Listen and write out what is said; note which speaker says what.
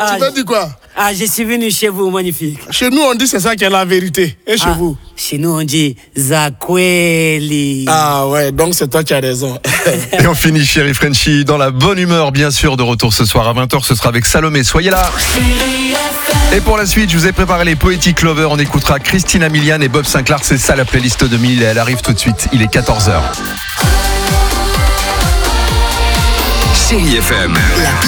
Speaker 1: Tu m'as dit quoi?
Speaker 2: Je suis venu chez vous, magnifique.
Speaker 1: Chez nous, on dit c'est ça qui est la vérité. Et chez vous?
Speaker 2: Chez nous, on dit Zakweli.
Speaker 1: Ah ouais, donc c'est toi qui as raison.
Speaker 3: Et on finit, chérie Frenchie, dans la bonne humeur, bien sûr, de retour ce soir à 20h. Ce sera avec Salomé. Soyez là. Et pour la suite, je vous ai préparé les Poetic Lovers. On écoutera Christina Milian et Bob Sinclair. C'est ça la playlist de 1000. Elle arrive tout de suite. Il est 14h.
Speaker 4: Chérie FM.